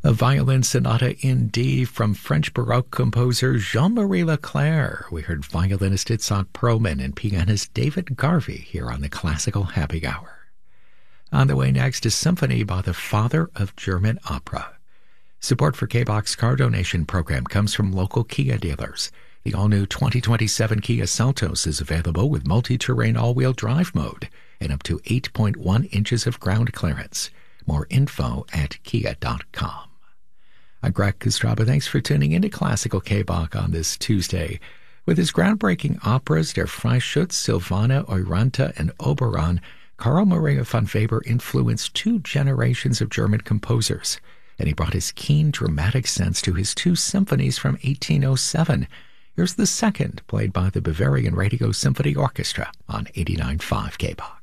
A violin sonata in D from French Baroque composer Jean-Marie Leclerc. We heard violinist Itzhak Perlman and pianist David Garvey here on the Classical Happy Hour. On the way next, a symphony by the father of German opera. Support for K-Box car donation program comes from local Kia dealers. The all-new 2027 Kia Seltos is available with multi-terrain all-wheel drive mode and up to 8.1 inches of ground clearance. More info at kia.com. I'm Greg Kostraba. Thanks for tuning into Classical K-Bach on this Tuesday. With his groundbreaking operas Der Freischütz, Silvana, Euranta, and Oberon, Carl Maria von Weber influenced two generations of German composers, and he brought his keen dramatic sense to his two symphonies from 1807. Here's the second, played by the Bavarian Radio Symphony Orchestra on 89.5 K-Bach.